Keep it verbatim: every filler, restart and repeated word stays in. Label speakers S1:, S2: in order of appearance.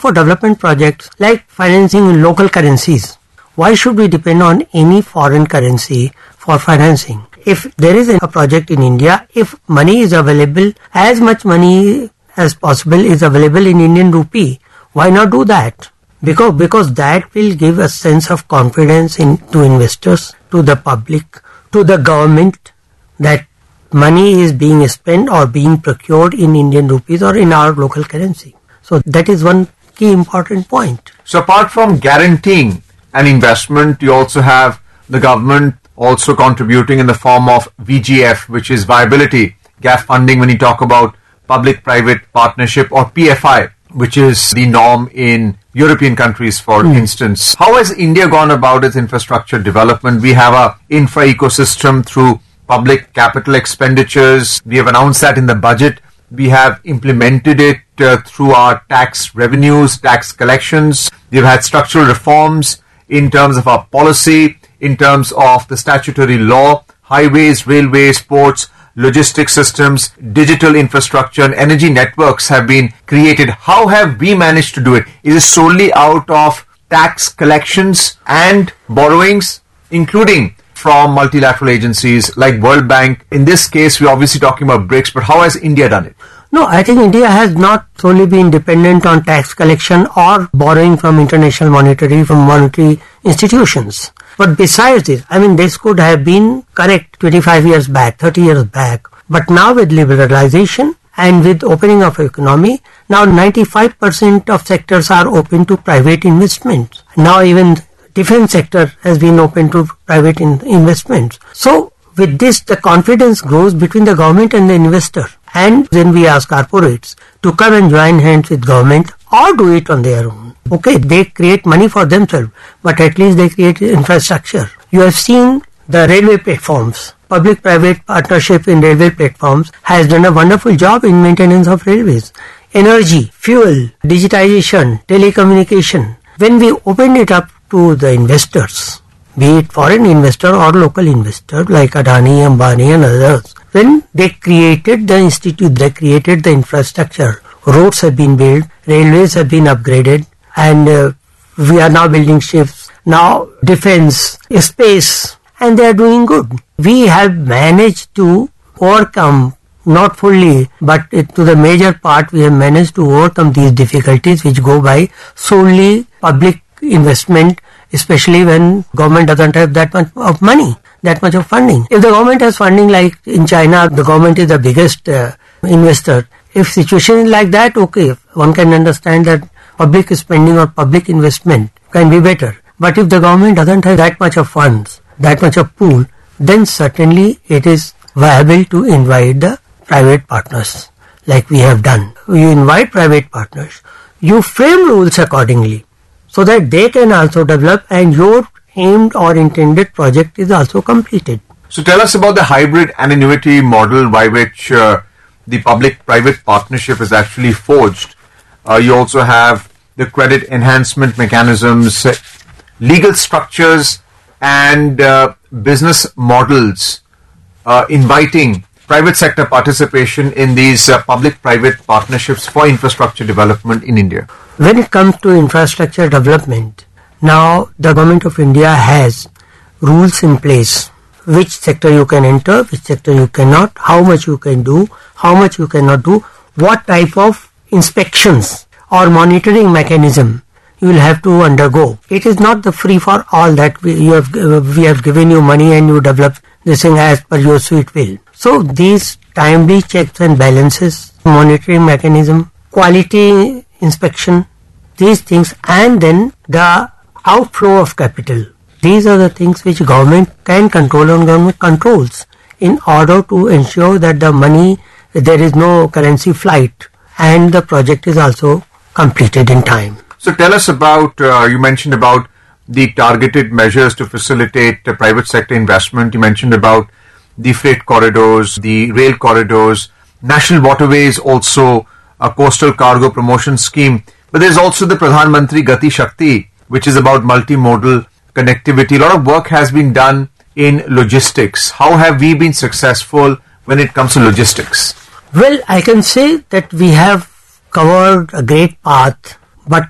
S1: for development projects like financing in local currencies. Why should we depend on any foreign currency for financing? If there is a project in India, if money is available, as much money as possible is available in Indian rupee, why not do that? Because, because that will give a sense of confidence in, to investors, to the public, to the government, that money is being spent or being procured in Indian rupees or in our local currency. So that is one key important point.
S2: So apart from guaranteeing an investment, you also have the government also contributing in the form of V G F, which is viability gap funding when you talk about public-private partnership, or P F I, which is the norm in European countries, for mm. instance. How has India gone about its infrastructure development? We have a infra ecosystem through public capital expenditures. We have announced that in the budget. We have implemented it uh, through our tax revenues, tax collections. We've had structural reforms in terms of our policy, in terms of the statutory law, highways, railways, ports, logistics systems, digital infrastructure, and energy networks have been created. How have we managed to do it? Is it solely out of tax collections and borrowings, including from multilateral agencies like World Bank? In this case, we're obviously talking about BRICS, but how has India done it?
S1: No, I think India has not solely been dependent on tax collection or borrowing from international monetary, from monetary institutions. But besides this, I mean, this could have been correct twenty-five years back, thirty years back. But now with liberalization and with opening of economy, now ninety-five percent of sectors are open to private investments. Now even defense sector has been open to private in investments. So with this, the confidence grows between the government and the investor. And then we ask corporates to come and join hands with government or do it on their own. Okay, they create money for themselves, but at least they create infrastructure. You have seen the railway platforms. Public-private partnership in railway platforms has done a wonderful job in maintenance of railways. Energy, fuel, digitization, telecommunication. When we opened it up to the investors, be it foreign investor or local investor like Adani, Ambani and others, when they created the institute, they created the infrastructure. Roads have been built, railways have been upgraded, and uh, we are now building ships, now defense, space, and they are doing good. We have managed to overcome, not fully, but it, to the major part, we have managed to overcome these difficulties which go by solely public investment, especially when government doesn't have that much of money, that much of funding. If the government has funding, like in China, the government is the biggest uh, investor. If situation is like that, okay, one can understand that public spending or public investment can be better. But if the government doesn't have that much of funds, that much of pool, then certainly it is viable to invite the private partners, like we have done. You invite private partners, you frame rules accordingly, so that they can also develop and your aimed or intended project is also completed.
S2: So tell us about the hybrid annuity model by which uh, the public-private partnership is actually forged. Uh, you also have the credit enhancement mechanisms, uh, legal structures and uh, business models uh, inviting private sector participation in these uh, public-private partnerships for infrastructure development in India.
S1: When it comes to infrastructure development, now the government of India has rules in place. Which sector you can enter, which sector you cannot, how much you can do, how much you cannot do, what type of inspections or monitoring mechanism you will have to undergo. It is not the free for all that we, you have, uh, we have given you money and you develop this thing as per your sweet will. So these timely checks and balances, monitoring mechanism, quality inspection, these things, and then the outflow of capital. These are the things which government can control and government controls in order to ensure that the money, there is no currency flight and the project is also completed in time.
S2: So tell us about, uh, you mentioned about the targeted measures to facilitate uh, private sector investment. You mentioned about the freight corridors, the rail corridors, national waterways, also a coastal cargo promotion scheme. But there's also the Pradhan Mantri Gati Shakti, which is about multimodal connectivity. A lot of work has been done in logistics. How have we been successful when it comes to logistics?
S1: Well, I can say that we have covered a great path